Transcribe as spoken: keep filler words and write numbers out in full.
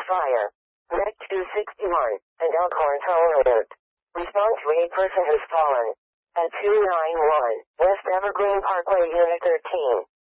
fire. Rec two sixty-one, and Elkhorn Toll Road. Respond to a person who's fallen. At two ninety-one, West Evergreen Parkway, Unit thirteen.